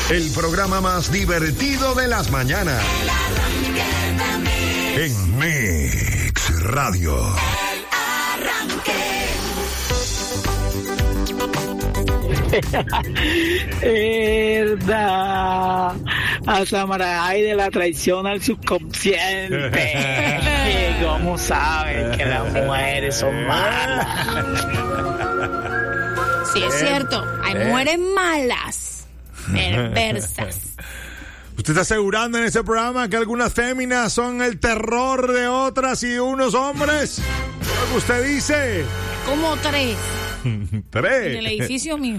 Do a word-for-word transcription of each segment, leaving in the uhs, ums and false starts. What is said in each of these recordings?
El programa más divertido de las mañanas. En Mix Radio. Verdad. A Samaray de la traición al subconsciente. ¿Cómo saben que las mujeres son malas? Sí, es cierto. Hay mujeres malas, perversas. ¿Usted está asegurando en ese programa que algunas féminas son el terror de otras y unos hombres? ¿Lo que usted dice? Como tres. Tres. En el edificio mío.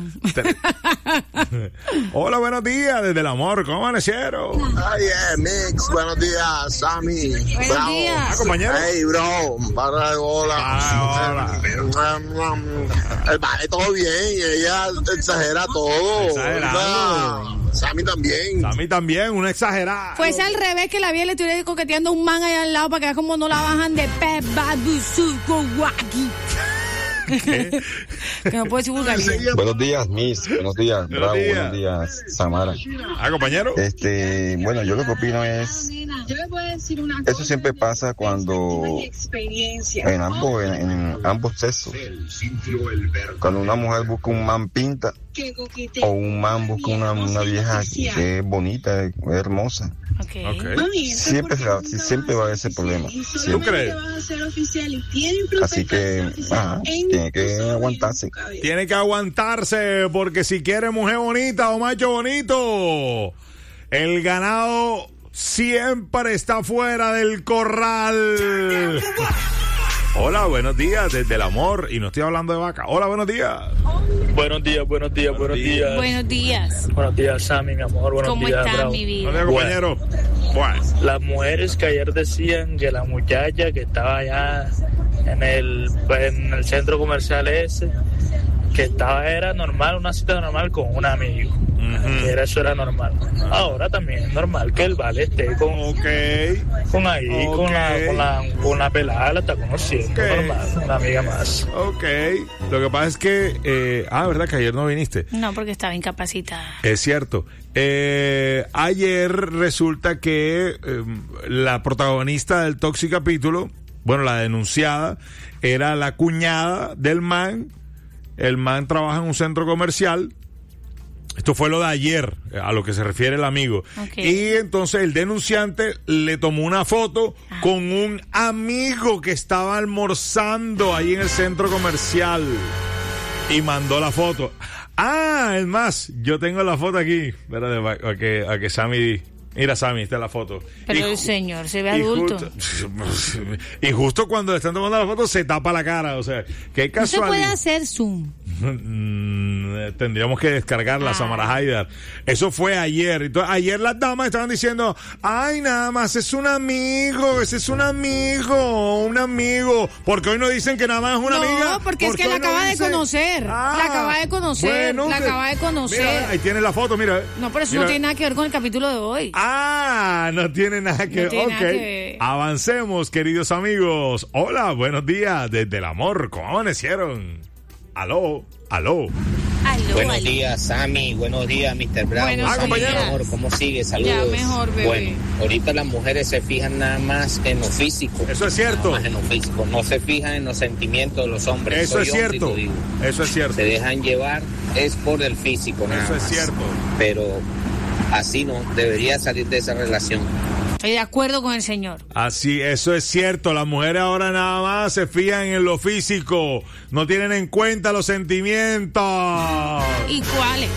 Hola, buenos días, desde el amor, ¿cómo amanecieron? Ay, yeah, Mix, buenos días, Sammy. Buenos Bravo. días. Ah, compañero. Hey, bro, para de bola. Ah, El vale todo bien, ella exagera todo. Exagerando. O sea, Sammy también. A mí también, una exagerada. Pues al revés, que la vieja le estuviera coqueteando un man allá al lado para que vea como no la bajan de pez, badu, suco, guaki. ¿Qué? Que no puedo decir vulgaridad. Buenos días, Miss. Buenos días, Buenos Bravo. días. Buenos días, Samara. Ah, compañero. Este, bueno, yo lo que opino es, eso siempre pasa cuando en ambos, en, en ambos sexos, cuando una mujer busca un man pinta o un man busca una, una vieja que es bonita, es hermosa. Okay. Okay. Siempre, se va- siempre va a haber ese problema. ¿Tú Siempre. crees? Así que, ajá, tiene que aguantarse. Tiene que aguantarse porque si quiere mujer bonita o macho bonito, el ganado siempre está fuera del corral. Hola, buenos días, desde el amor, y no estoy hablando de vaca. Hola, buenos días. Buenos días, buenos días, buenos días. Buenos días. Buenos días, Sammy, mi amor. Buenos ¿Cómo días, está Bravo. mi vida? Buenos días, compañero. Bueno, Las mujeres que ayer decían que la muchacha que estaba allá en el, en el centro comercial ese, que estaba era normal, una cita normal con un amigo. Que era, eso era normal. Ahora también es normal que el vale esté con, ok. con ahí, Ok. con, la, con, la, con la pelada, la está conociendo, Ok. normal, una amiga más. Ok. Lo que pasa es que, eh, ah, ¿verdad que ayer no viniste? No, porque estaba incapacitada. Es cierto. Eh, ayer resulta que eh, la protagonista del Toxic Capítulo, bueno, la denunciada, era la cuñada del man. El man trabaja en un centro comercial. Esto fue lo de ayer, a lo que se refiere el amigo. Okay. Y entonces el denunciante le tomó una foto Ah. con un amigo que estaba almorzando ahí en el centro comercial. Y mandó la foto. Ah, es más, yo tengo la foto aquí. Espérate, a que, a que Sammy... Mira, Sammy, esta es la foto. Pero Y el ju- señor se ve y adulto. justo- y justo cuando le están tomando la foto se tapa la cara, o sea, qué No se puede casualidad. hacer zoom. Mm, Tendríamos que descargar la Ah. Samara Haidar. Eso fue ayer. Entonces, ayer las damas estaban diciendo, ay, nada más, es un amigo, ese es un amigo, un amigo. Porque hoy no dicen que nada más es una No, amiga. porque es que hoy la no acaba de dicen? conocer. La acaba de conocer, la que- acaba de conocer. Mira, ahí tienes la foto, mira. No, pero eso Mira. no tiene nada que ver con el capítulo de hoy. Ah, no tiene nada que No tiene ok. nada que ver. Avancemos, queridos amigos. Hola, buenos días desde el amor. ¿Cómo amanecieron? Aló, aló. Aló, Buenos aló. días, Sammy. Buenos días, mister Bravo. Buenos Sammy, días. mi amor, ¿cómo sigue? Saludos. Ya, mejor, bebé. Bueno, ahorita las mujeres se fijan nada más en lo físico. Eso es cierto. Nada más en lo físico. No se fijan en los sentimientos de los hombres. Eso Soy es hombre y cierto. lo digo. Eso es cierto. Se dejan llevar es por el físico, nada Eso es más. cierto. Pero así no, debería salir de esa relación. Estoy de acuerdo con el señor. Así, eso es cierto. Las mujeres ahora nada más se fijan en lo físico. No tienen en cuenta los sentimientos. ¿Y cuáles?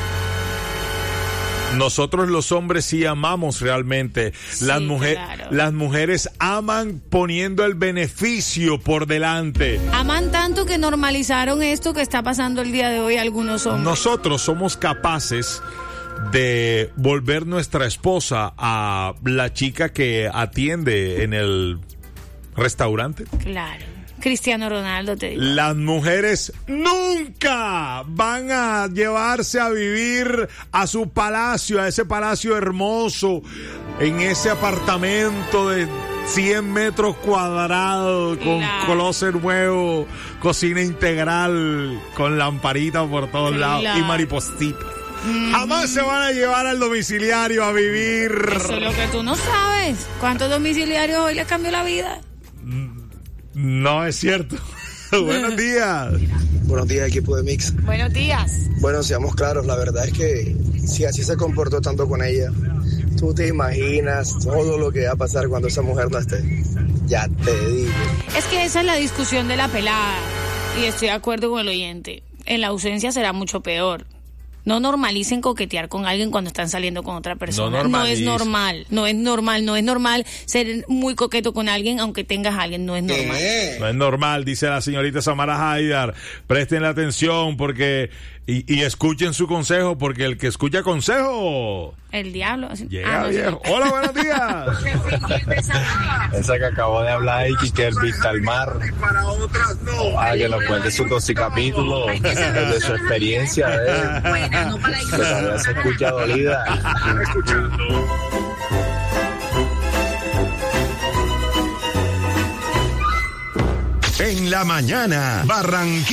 Nosotros los hombres sí amamos realmente. Las, Sí, mujer- claro. las mujeres aman poniendo el beneficio por delante. Aman tanto que normalizaron esto que está pasando el día de hoy algunos hombres. Nosotros somos capaces de volver nuestra esposa a la chica que atiende en el restaurante. Claro. Cristiano Ronaldo, te digo. Las mujeres nunca van a llevarse a vivir a su palacio, a ese palacio hermoso, en ese apartamento de cien metros cuadrados, con Claro. closet nuevo, cocina integral, con lamparita por todos Claro. lados y maripositas. Mm. Jamás se van a llevar al domiciliario a vivir. Eso es lo que tú no sabes. ¿Cuántos domiciliarios hoy les cambió la vida? No es cierto. Buenos días. Buenos días, equipo de Mix. Buenos días. Bueno, seamos claros, la verdad es que si así se comportó tanto con ella, tú te imaginas todo lo que va a pasar cuando esa mujer no esté. Ya te digo. Es que esa es la discusión de la pelada. Y estoy de acuerdo con el oyente. En la ausencia será mucho peor. No normalicen coquetear con alguien cuando están saliendo con otra persona. No, no es normal, no es normal, no es normal ser muy coqueto con alguien aunque tengas a alguien, no es normal. Eh. No es normal, dice la señorita Samara Haidar. Presten la atención porque y, y escuchen su consejo, porque el que escucha consejo... El diablo. Llega, ah, no, viejo. sí. Hola, buenos días. Esa que acabó de hablar y que el Vista al Mar. Ah, que nos cuente su capítulo de su experiencia. De que todavía se escucha dolida. En la mañana, Barranquilla.